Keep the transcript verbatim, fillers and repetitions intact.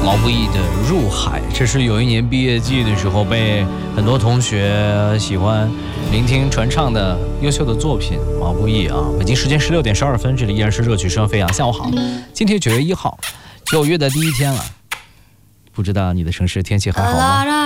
毛不易的《入海》，这是有一年毕业季的时候被很多同学喜欢聆听传唱的优秀的作品。毛不易啊，北京时间十六点十二分，这里依然是热曲声飞扬。下午好，今天九月一号，九月的第一天了，不知道你的城市天气还好吗？